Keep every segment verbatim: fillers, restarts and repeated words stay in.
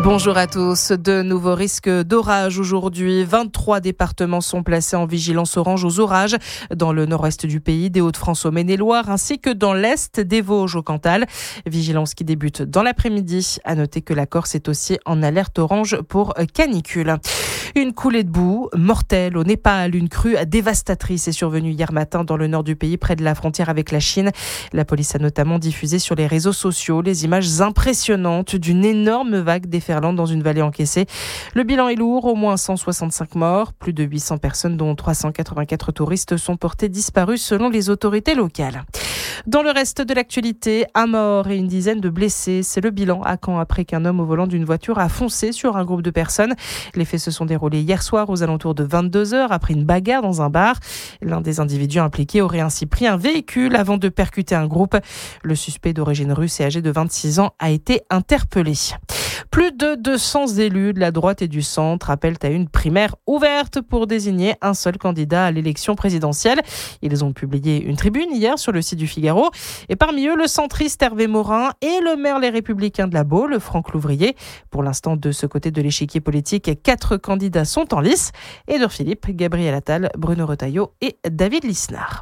Bonjour à tous. De nouveaux risques d'orage aujourd'hui. vingt-trois départements sont placés en vigilance orange aux orages dans le nord-est du pays, des Hauts-de-France au Maine-et-Loire, ainsi que dans l'est des Vosges au Cantal. Vigilance qui débute dans l'après-midi. À noter que la Corse est aussi en alerte orange pour canicule. Une coulée de boue mortelle au Népal. Une crue dévastatrice est survenue hier matin dans le nord du pays, près de la frontière avec la Chine. La police a notamment diffusé sur les réseaux sociaux les images impressionnantes d'une énorme vague déferlante dans une vallée encaissée. Le bilan est lourd, au moins cent soixante-cinq morts. Plus de huit cents personnes, dont trois cent quatre-vingt-quatre touristes, sont portées disparues selon les autorités locales. Dans le reste de l'actualité, un mort et une dizaine de blessés. C'est le bilan à Caen après qu'un homme au volant d'une voiture a foncé sur un groupe de personnes. Les faits se sont déroulés hier soir aux alentours de vingt-deux heures après une bagarre dans un bar. L'un des individus impliqués aurait ainsi pris un véhicule avant de percuter un groupe. Le suspect d'origine russe et âgé de vingt-six ans a été interpellé. Plus de deux cents élus de la droite et du centre appellent à une primaire ouverte pour désigner un seul candidat à l'élection présidentielle. Ils ont publié une tribune hier sur le site du Figaro. Et parmi eux, le centriste Hervé Morin et le maire Les Républicains de la Baule, Franck Louvrier. Pour l'instant, de ce côté de l'échiquier politique, quatre candidats sont en lice. Édouard Philippe, Gabriel Attal, Bruno Retailleau et David Lisnard.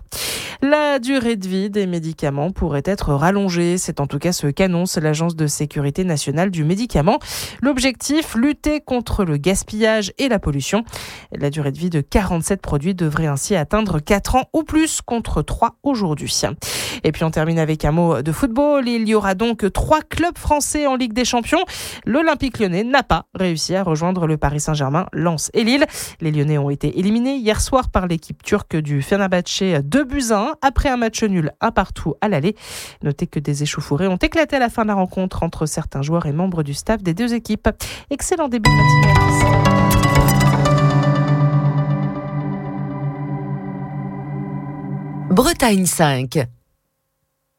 La durée de vie des médicaments pourrait être rallongée. C'est en tout cas ce qu'annonce l'Agence de sécurité nationale du médicament. L'objectif, lutter contre le gaspillage et la pollution. La durée de vie de quarante-sept produits devrait ainsi atteindre quatre ans ou plus contre trois aujourd'hui. Et puis on termine avec un mot de football. Il y aura donc trois clubs français en Ligue des Champions. L'Olympique Lyonnais n'a pas réussi à rejoindre le Paris Saint-Germain, Lens et Lille. Les Lyonnais ont été éliminés hier soir par l'équipe turque du Fenerbahçe deux buts à un après un match nul un partout à l'aller. Notez que des échauffourées ont éclaté à la fin de la rencontre entre certains joueurs et membres du staff des deux équipes. Excellent début de matinée. Bretagne cinq.